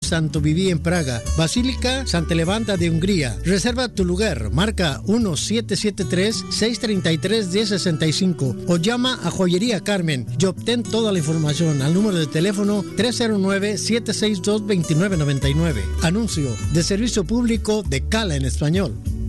Santo Viví en Praga. Basílica Santa Levanta de Hungría. Reserva tu lugar. Marca 1773-633-1065 o llama a Joyería Carmen y obtén toda la información al número de teléfono 309-762-2999. Anuncio de servicio público de Cala en Español.